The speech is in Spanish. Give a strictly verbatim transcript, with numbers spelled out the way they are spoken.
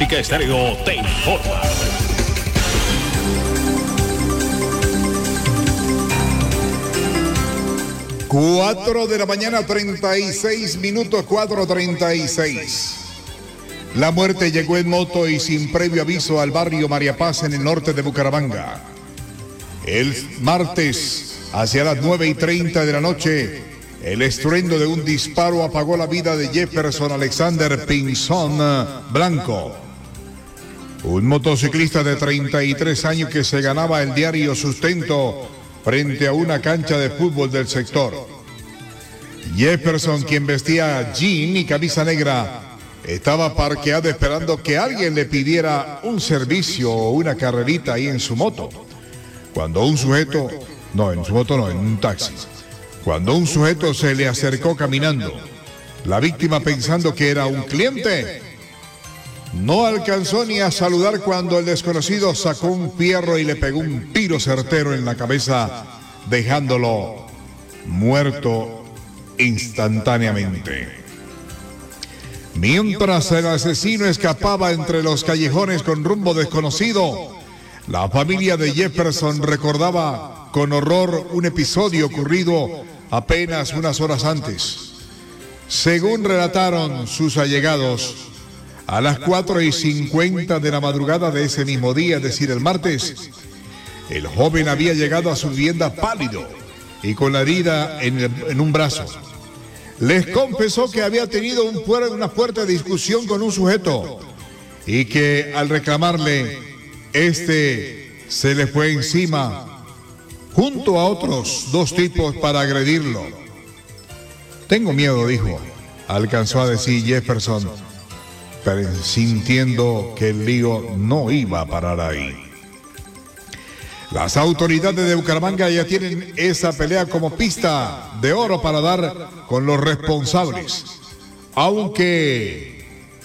Música Estéreo te informa. Cuatro de la mañana, treinta y seis minutos, cuatro treinta y seis. La muerte llegó en moto y sin previo aviso al barrio María Paz en el norte de Bucaramanga. El martes, hacia las nueve y treinta de la noche, el estruendo de un disparo apagó la vida de Jefferson Alexander Pinzón Blanco, un motociclista de treinta y tres años que se ganaba el diario sustento frente a una cancha de fútbol del sector. Jefferson, quien vestía jean y camisa negra, estaba parqueado esperando que alguien le pidiera un servicio o una carrerita ahí en su moto. Cuando un sujeto, no, en su moto no, en un taxi. Cuando un sujeto se le acercó caminando, la víctima pensando que era un cliente, no alcanzó ni a saludar cuando el desconocido sacó un fierro y le pegó un tiro certero en la cabeza, dejándolo muerto instantáneamente. Mientras el asesino escapaba entre los callejones con rumbo desconocido, la familia de Jefferson recordaba con horror un episodio ocurrido apenas unas horas antes. Según relataron sus allegados, a las cuatro y cincuenta de la madrugada de ese mismo día, es decir, el martes, el joven había llegado a su vivienda pálido y con la herida en, el, en un brazo. Les confesó que había tenido un fuerte, una fuerte discusión con un sujeto y que al reclamarle, este se le fue encima junto a otros dos tipos para agredirlo. Tengo miedo, dijo, alcanzó a decir Jefferson, pero sintiendo que el lío no iba a parar ahí. Las autoridades de Bucaramanga ya tienen esa pelea como pista de oro para dar con los responsables, aunque